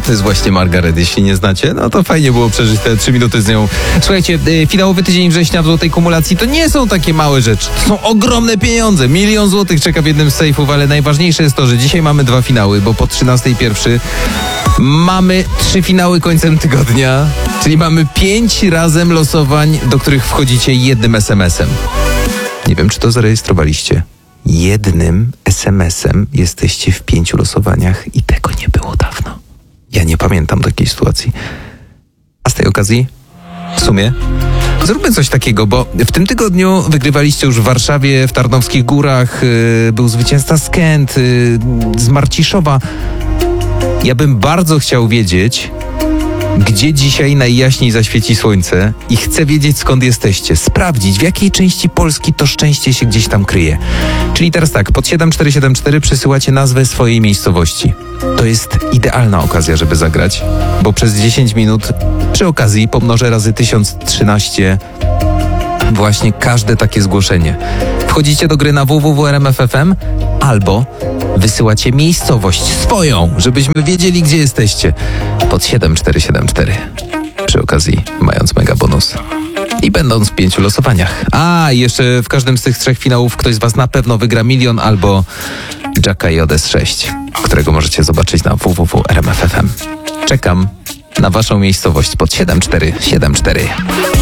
To jest właśnie Margaret, jeśli nie znacie, no to fajnie było przeżyć te 3 minuty z nią. Słuchajcie, finałowy tydzień września w złotej kumulacji to nie są takie małe rzeczy. To są ogromne pieniądze. 1 000 000 złotych czeka w jednym z sejfów, ale najważniejsze jest to, że dzisiaj mamy 2 finały, bo po 13:01 mamy 3 finały końcem tygodnia, czyli mamy 5 razem losowań, do których wchodzicie jednym SMS-em. Nie wiem, czy to zarejestrowaliście. Jednym SMS-em jesteście w 5 losowaniach i tego nie było dawno. Ja nie pamiętam takiej sytuacji. A z tej okazji, w sumie, zróbmy coś takiego, bo w tym tygodniu wygrywaliście już w Warszawie, w Tarnowskich Górach, był zwycięzca z Kęt, z Marciszowa. Ja bym bardzo chciał wiedzieć, gdzie dzisiaj najjaśniej zaświeci słońce i chcę wiedzieć, skąd jesteście. Sprawdzić, w jakiej części Polski to szczęście się gdzieś tam kryje. Czyli teraz tak, pod 7474 przysyłacie nazwę swojej miejscowości. To jest idealna okazja, żeby zagrać, bo przez 10 minut przy okazji pomnożę razy 1013 właśnie każde takie zgłoszenie. Wchodzicie do gry na www.rmf.fm albo wysyłacie miejscowość swoją, żebyśmy wiedzieli, gdzie jesteście. Pod 7474. Przy okazji mając mega bonus. I będąc w 5 losowaniach. A, jeszcze w każdym z tych 3 finałów ktoś z was na pewno wygra 1 000 000 albo Jacka JS 6, którego możecie zobaczyć na www.rmf.fm. Czekam na waszą miejscowość pod 7474.